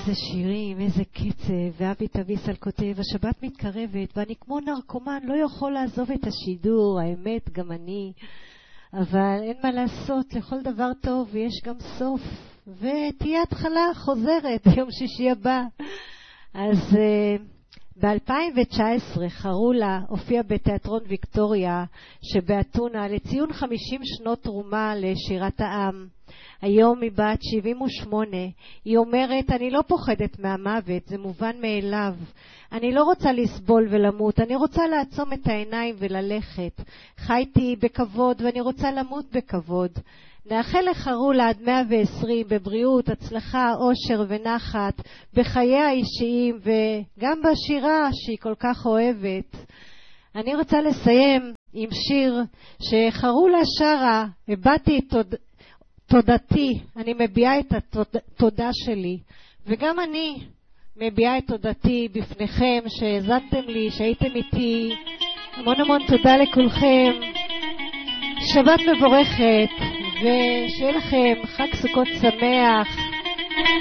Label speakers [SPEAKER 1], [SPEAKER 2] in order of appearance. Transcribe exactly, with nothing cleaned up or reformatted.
[SPEAKER 1] איזה שירים, איזה קצב, ואבי תביסל כותב, השבת מתקרבת, ואני כמו נרקומן לא יכול לעזוב את השידור, האמת גם אני, אבל אין מה לעשות, לכל דבר טוב ויש גם סוף, ותהיה התחלה חוזרת ביום שישי הבא. אז uh, ב-אלפיים תשע עשרה חרולה הופיע בתיאטרון ויקטוריה שבאתונה לציון חמישים שנות תרומה לשירת העם. היום היא בת שבעים ושמונה, היא אומרת, אני לא פוחדת מהמוות, זה מובן מאליו. אני לא רוצה לסבול ולמות, אני רוצה לעצום את העיניים וללכת. חייתי בכבוד ואני רוצה למות בכבוד. נאחל לחרולה עד מאה ועשרים בבריאות, הצלחה, אושר ונחת, בחיי האישיים וגם בשירה שהיא כל כך אוהבת. אני רוצה לסיים עם שיר שחרולה שרה, הבאתי את תוד... תודתי, אני מביעה את התודה שלי, וגם אני מביעה את תודתי בפניכם שהזדתם לי, שהייתם איתי. המון המון תודה לכולכם, שבת מבורכת, ושיהיה לכם חג סוכות שמח.